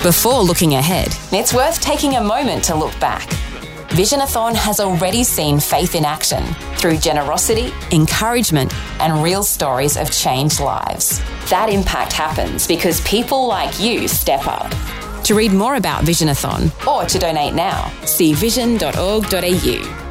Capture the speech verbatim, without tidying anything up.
before looking ahead. It's worth taking a moment to look back. Visionathon has already seen faith in action through generosity, Encouragement, and real stories of changed lives. That impact happens because people like you step up. To read more about Visionathon Or to donate now, see vision dot org dot a u.